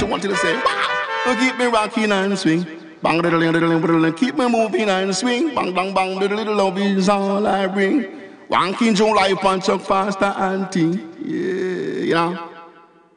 wanted to say, wow, keep me rocking and swing. Bang, keep me moving and swing. Bang, bang, bang, little love is all I bring. Wanking Joe life and chuck faster and ting. Yeah, you know.